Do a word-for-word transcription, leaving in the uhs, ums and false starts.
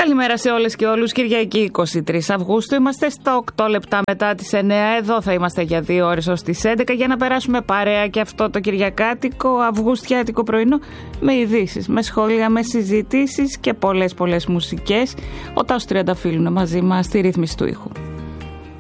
Καλημέρα σε όλες και όλους. Κυριακή είκοσι τρεις Αυγούστου. Είμαστε στα οκτώ λεπτά μετά τις εννέα. Εδώ θα είμαστε για δύο ώρες ως τις έντεκα για να περάσουμε παρέα και αυτό το κυριακάτικο, αυγουστιάτικο πρωινό με ειδήσεις, με σχόλια, με συζητήσεις και πολλές πολλές μουσικές. Ο Τάσος Τριανταφύλλου μαζί μας στη ρύθμιση του ήχου.